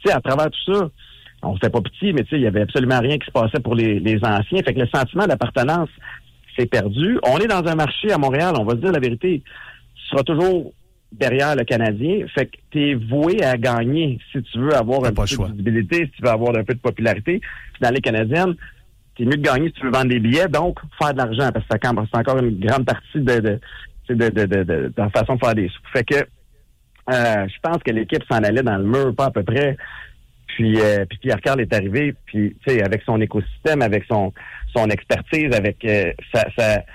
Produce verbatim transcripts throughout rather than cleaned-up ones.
tu sais, à travers tout ça, on fait pas pitié, mais tu sais, il y avait absolument rien qui se passait pour les, les anciens. Fait que le sentiment d'appartenance s'est perdu. On est dans un marché à Montréal, on va se dire la vérité. Tu seras toujours derrière le Canadien. Fait que t'es voué à gagner si tu veux avoir un peu de visibilité, si tu veux avoir un peu de popularité. Puis dans les Canadiennes, t'es mieux de gagner si tu veux vendre des billets, donc faire de l'argent, parce que c'est encore une grande partie de, de, de, de, de, de, de la façon de faire des sous. Fait que euh, je pense que l'équipe s'en allait dans le mur, pas à peu près. Puis, euh, puis Pierre-Karl est arrivé, puis tu sais, avec son écosystème, avec son son expertise, avec euh, sa, sa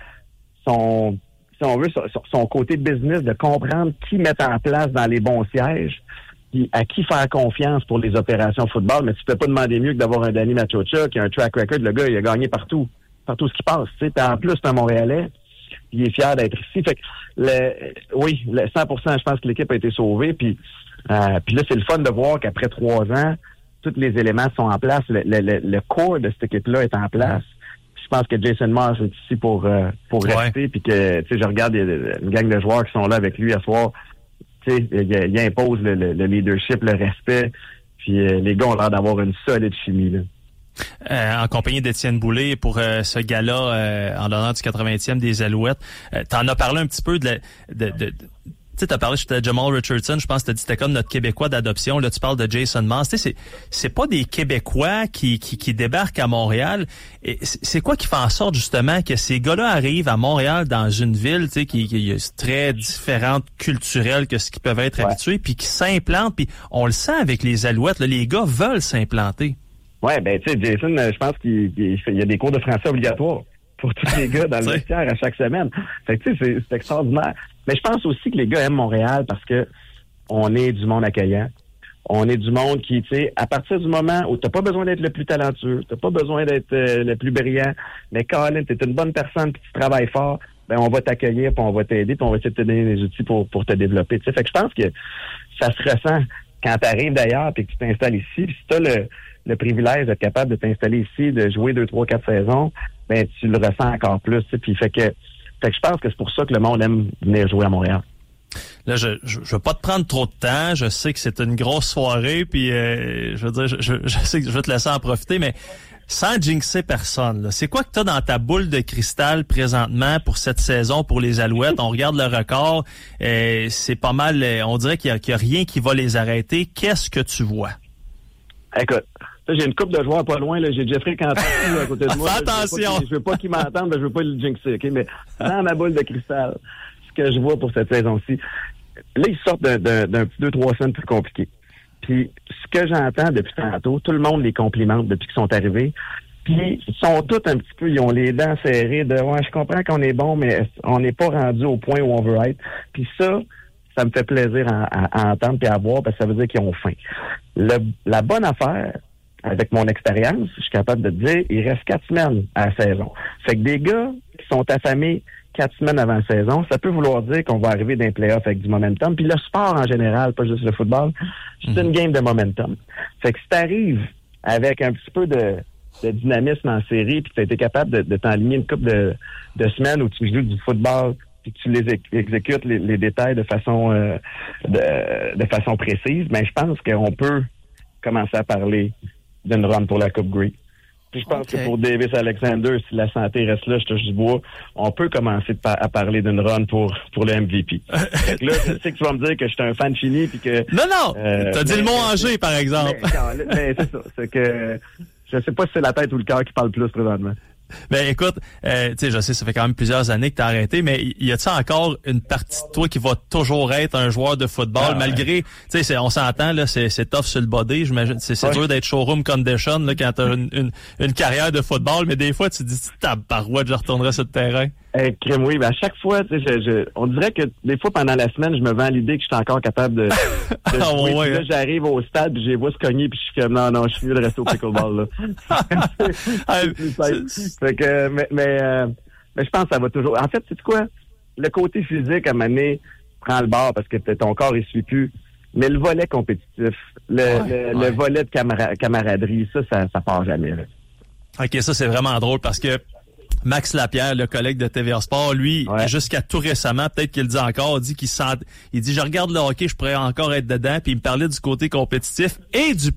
son si on veut son, son côté business, de comprendre qui mettre en place dans les bons sièges, puis à qui faire confiance pour les opérations football. Mais tu peux pas demander mieux que d'avoir un Danny Machocha qui a un track record. Le gars, il a gagné partout, partout ce qui passe. Tu sais, puis en plus, c'est un Montréalais. Il est fier d'être ici. Fait que le, oui, le cent pour cent, je pense que l'équipe a été sauvée. Puis Euh, puis là, c'est le fun de voir qu'après trois ans, tous les éléments sont en place. Le, le, le corps de cette équipe-là est en place. Puis je pense que Jason Moss est ici pour euh, pour rester. Ouais. Puis que, tu sais, je regarde il y a une gang de joueurs qui sont là avec lui à soir. Tu sais, il, il impose le, le, le leadership, le respect. Puis euh, les gars ont l'air d'avoir une solide chimie, là. Euh, en compagnie d'Étienne Boulay pour euh, ce gala euh, en l'honneur du quatre-vingtième des Alouettes. Euh, t'en as parlé un petit peu de... La, de, de, de tu sais, t'as parlé de Jamal Richardson, je pense que t'as dit c'était comme notre Québécois d'adoption. Là, tu parles de Jason Moss. Tu sais, c'est, c'est pas des Québécois qui, qui, qui débarquent à Montréal. Et c'est quoi qui fait en sorte, justement, que ces gars-là arrivent à Montréal dans une ville, tu sais, qui, qui est très différente culturelle que ce qu'ils peuvent être ouais. habitués, puis qui s'implantent, puis on le sent avec les Alouettes, là, les gars veulent s'implanter. Ouais, ben, tu sais, Jason, je pense qu'il il, il y a des cours de français obligatoires pour tous les gars dans le vestiaire à chaque semaine. Fait que, tu sais, c'est, c'est extraordinaire. Mais je pense aussi que les gars aiment Montréal parce que on est du monde accueillant. On est du monde qui, tu sais, à partir du moment où t'as pas besoin d'être le plus talentueux, t'as pas besoin d'être euh, le plus brillant, mais Colin, t'es une bonne personne puis tu travailles fort, ben on va t'accueillir puis on va t'aider puis on va essayer de te donner les outils pour, pour te développer. Tu sais, fait que je pense que ça se ressent quand t'arrives d'ailleurs puis que tu t'installes ici. Puis si t'as le, le privilège d'être capable de t'installer ici, de jouer deux, trois, quatre saisons, ben tu le ressens encore plus. Tu sais, puis fait que Fait que je pense que c'est pour ça que le monde aime venir jouer à Montréal. Là, je, je, je veux pas te prendre trop de temps. Je sais que c'est une grosse soirée, puis euh, je veux dire, je, je, je sais que je vais te laisser en profiter, mais sans jinxer personne, là, c'est quoi que t'as dans ta boule de cristal présentement pour cette saison pour les Alouettes? On regarde le record, euh, c'est pas mal, on dirait qu'il y a, qu'il y a rien qui va les arrêter. Qu'est-ce que tu vois? Écoute, là, j'ai une couple de joueurs pas loin, là. J'ai Jeffrey Canton à côté de moi. Fais attention! Je veux pas qu'il m'entende, mais je veux pas le jinxer, OK? Mais dans ma boule de cristal, ce que je vois pour cette saison-ci, là, ils sortent d'un, d'un, d'un petit deux, trois semaines plus compliqué. Puis, ce que j'entends depuis tantôt, tout le monde les complimente depuis qu'ils sont arrivés. Puis, ils sont tous un petit peu, ils ont les dents serrées de, ouais, je comprends qu'on est bon, mais on n'est pas rendu au point où on veut être. Puis ça, ça me fait plaisir à, à, à entendre et à voir parce que ça veut dire qu'ils ont faim. Le, la bonne affaire, avec mon expérience, je suis capable de te dire, il reste quatre semaines à la saison. Fait que des gars qui sont affamés quatre semaines avant la saison, ça peut vouloir dire qu'on va arriver dans les playoffs avec du momentum. Puis le sport en général, pas juste le football, c'est mmh. une game de momentum. Fait que si t'arrives avec un petit peu de, de dynamisme en série, puis tu as été capable de, de t'enligner une couple de, de semaines où tu joues du football, puis que tu les ex- exécutes les, les détails de façon euh, de, de façon précise, ben je pense qu'on peut commencer à parler d'une run pour la Coupe Grey. Puis je pense okay. que pour Davis Alexander, si la santé reste là, je touche du bois, on peut commencer pa- à parler d'une run pour pour le M V P. Fait que là, je sais que tu vas me dire que je suis un fan fini puis que... Non, non! Euh, T'as dit le mot Angers, par exemple. Mais, mais c'est ça. C'est que je sais pas si c'est la tête ou le cœur qui parle plus présentement. Ben écoute, euh, tu sais, je sais, ça fait quand même plusieurs années que t'as arrêté, mais y a-t-il encore une partie de toi qui va toujours être un joueur de football, ah, malgré, tu sais, on s'entend, là, c'est, c'est tough sur le body, j'imagine, c'est, c'est ouais. dur d'être showroom condition, là, quand t'as une, une, une carrière de football, mais des fois, tu te dis, tabarouette, je retournerai sur le terrain. Eh, crème, oui, ben à chaque fois, tu sais, je, je, on dirait que des fois, pendant la semaine, je me vends l'idée que je suis encore capable de, de ah, jouer. ouais, là, hein. j'arrive au stade, puis j'ai vois se cogner, puis je suis comme, non, non, je suis mieux de rester au pickleball, là. Fait que, mais, mais, euh, mais je pense que ça va toujours. En fait, c'est quoi? Le côté physique, à un moment donné, prend le bord parce que ton corps, il suit plus. Mais le volet compétitif, le, ouais, le, ouais. le volet de camara- camaraderie, ça, ça, ça part jamais, là. OK, ça, c'est vraiment drôle parce que Max Lapierre, le collègue de T V A Sport, lui, ouais. jusqu'à tout récemment, peut-être qu'il le dit encore, dit qu'il sent, il dit, je regarde le hockey, je pourrais encore être dedans, puis il me parlait du côté compétitif et du